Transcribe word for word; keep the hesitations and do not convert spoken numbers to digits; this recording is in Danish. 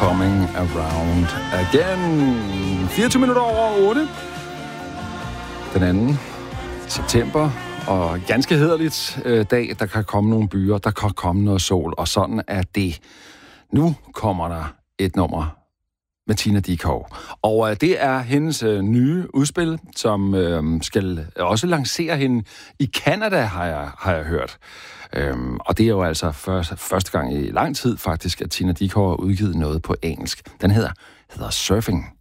Coming Around Again. fireogtyve minutter over otte. Den anden september. Og ganske hæderligt øh, dag, der kan komme nogle byer, der kan komme noget sol, og sådan er det. Nu kommer der et nummer med Tina Dickow. Og øh, det er hendes øh, nye udspil, som øh, skal også lancere hende i Canada, har jeg, har jeg hørt. Øhm, og det er jo altså første, første gang i lang tid faktisk, at Tina Dickow har udgivet noget på engelsk. Den hedder, hedder Surfing.